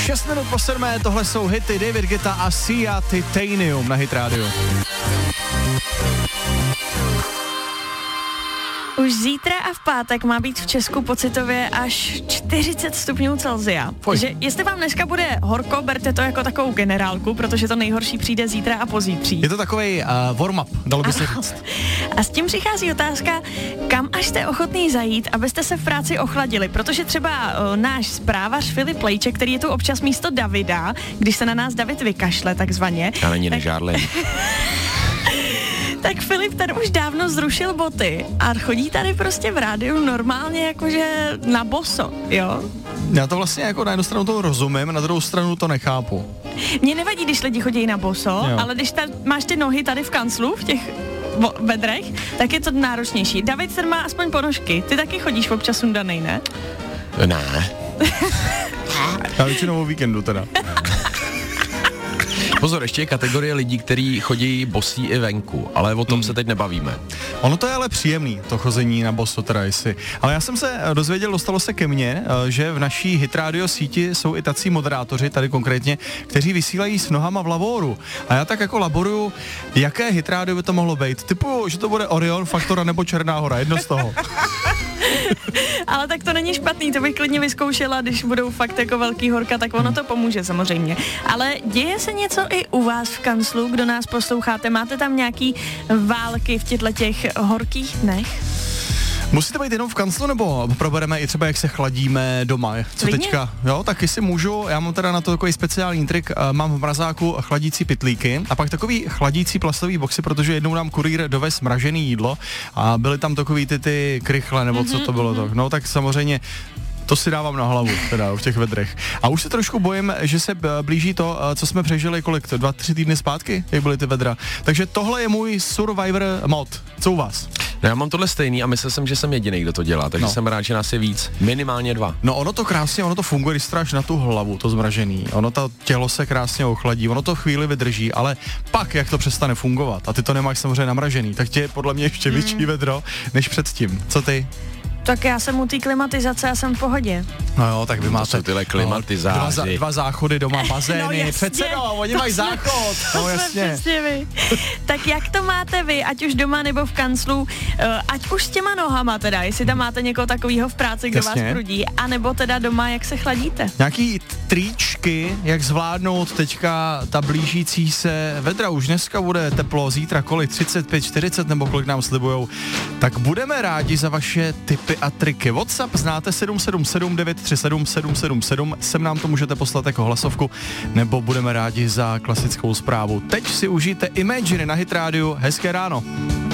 6 minut po 7, tohle jsou hity David Guetta a Sia Titanium na Hit Radio. Už zítra a v pátek má být v Česku pocitově až 40 stupňů Celsia. Takže jestli vám dneska bude horko, berte to jako takovou generálku, protože to nejhorší přijde zítra a pozítří. Je to takovej warm-up, dalo by se říct. A s tím přichází otázka, kam až jste ochotný zajít, abyste se v práci ochladili, protože třeba náš zprávař Filip Lejček, který je tu občas místo Davida, když se na nás David vykašle takzvaně. A není nežárlej. Tak Filip ten už dávno zrušil boty a chodí tady prostě v rádiu normálně jakože na boso, jo? Já to vlastně jako na jednu stranu to rozumím, na druhou stranu to nechápu. Mně nevadí, když lidi chodí na boso, jo. Ale když máš ty nohy tady v kanclu, v těch bedrech, tak je to náročnější. David ten má aspoň ponožky, ty taky chodíš občas sundanej, ne? Ne. Já většinou o víkendu teda. Pozor, ještě je kategorie lidí, kteří chodí bosí i venku, ale o tom se teď nebavíme. Ono to je ale příjemný, to chození na boso teda jestli. Ale já jsem se dozvěděl, dostalo se ke mně, že v naší Hit Radio síti jsou i tací moderátoři, tady konkrétně, kteří vysílají s nohama v lavoru. A já tak jako laboruju, jaké Hit Radio by to mohlo být. Typuju, že to bude Orion, Faktora nebo Černá Hora, jedno z toho. Ale tak to není špatný, to bych klidně vyzkoušela, když budou fakt jako velký horka, tak ono to pomůže samozřejmě. Ale děje se něco i u vás v kanclu, kdo nás posloucháte? Máte tam nějaký války v těch horkých dnech? Musí to být jenom v kanclu, nebo probereme i třeba, jak se chladíme doma? Co Klidně. teďka? Jo, taky si můžu, já mám teda na to takový speciální trik, mám v mrazáku chladící pytlíky a pak takový chladící plastový boxy, protože jednou nám kurýr dovez mražený jídlo a byly tam takový ty krychle, nebo co to bylo to. No tak samozřejmě to si dávám na hlavu, teda v těch vedrech. A už se trošku bojím, že se blíží to, co jsme přežili, 2-3 týdny zpátky, jak byly ty vedra. Takže tohle je můj Survivor mod. Co u vás? No já mám tohle stejný a myslel jsem, že jsem jediný, kdo to dělá, takže jsem rád, že nás je víc. Minimálně 2. No ono to krásně, ono to funguje, když stráš na tu hlavu, to zmražený. Ono to tělo se krásně ochladí, ono to chvíli vydrží, ale pak, jak to přestane fungovat a ty to nemáš samozřejmě namražený, tak tě je podle mě ještě větší vedro, než předtím. Co ty? Tak já jsem u té klimatizace a jsem v pohodě. No jo, tak vy máte jsou tyhle klimatizáři. Dva záchody doma, bazény, No přece oni mají záchod. No jasně. Tak jak to máte vy, ať už doma nebo v kanclu, ať už s těma nohama teda, jestli tam máte někoho takového v práci, kdo vás prudí, anebo teda doma, jak se chladíte? Nějaký tričky, jak zvládnout teďka ta blížící se vedra, už dneska bude teplo, zítra kolik, 35, 40 nebo kolik nám slibujou, tak budeme rádi za vaše tipy a triky. WhatsApp znáte 777 937 777, sem nám to můžete poslat jako hlasovku, nebo budeme rádi za klasickou zprávu. Teď si užijte Imagine na Hit Radio, hezké ráno.